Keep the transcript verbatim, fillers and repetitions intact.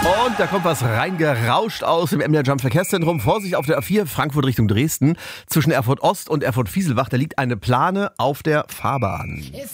Und da kommt was reingerauscht aus dem M D R Jump Verkehrszentrum. Vorsicht auf der A vier, Frankfurt Richtung Dresden. Zwischen Erfurt Ost und Erfurt Fieselbach, da liegt eine Plane auf der Fahrbahn.